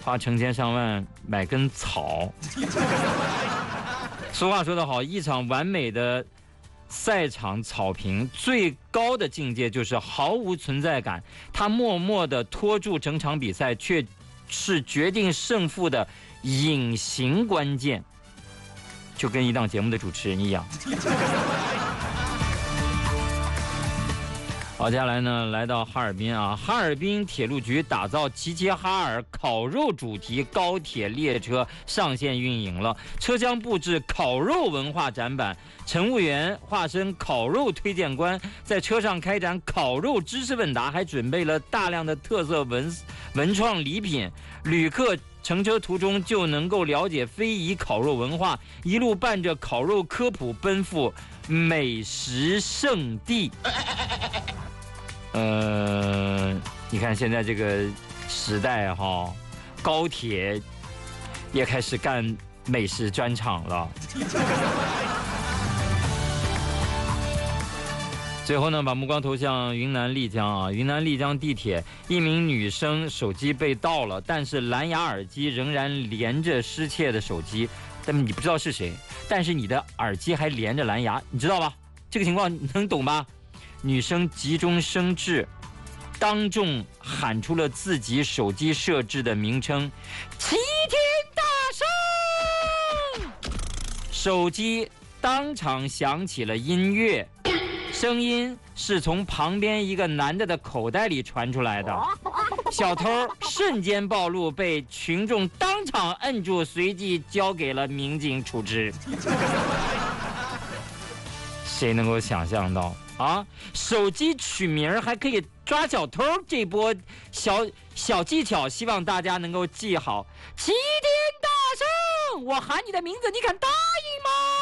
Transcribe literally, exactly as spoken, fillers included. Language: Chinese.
花成千上万买根草。俗话说得好，一场完美的赛场草坪最高的境界就是毫无存在感，它默默地拖住整场比赛，却是决定胜负的隐形关键，就跟一档节目的主持人一样。好，接下来呢，来到哈尔滨啊，哈尔滨铁路局打造齐齐哈尔烤肉主题高铁列车上线运营了，车厢布置烤肉文化展板，乘务员化身烤肉推荐官，在车上开展烤肉知识问答，还准备了大量的特色文文创礼品，旅客乘车途中就能够了解非遗烤肉文化，一路伴着烤肉科普奔赴美食圣地。呃，你看现在这个时代哈，高铁也开始干美食专场了。最后呢，把目光投向云南丽江啊，云南丽江地铁，一名女生手机被盗了，但是蓝牙耳机仍然连着失窃的手机，但你不知道是谁，但是你的耳机还连着蓝牙，你知道吧？这个情况你能懂吧？女生急中生智，当众喊出了自己手机设置的名称“齐天大圣”，手机当场响起了音乐，声音是从旁边一个男的的口袋里传出来的。小偷瞬间暴露，被群众当场摁住，随即交给了民警处置。谁能够想象到啊？手机取名还可以抓小偷，这波小小技巧，希望大家能够记好。齐天大圣，我喊你的名字，你敢答应吗？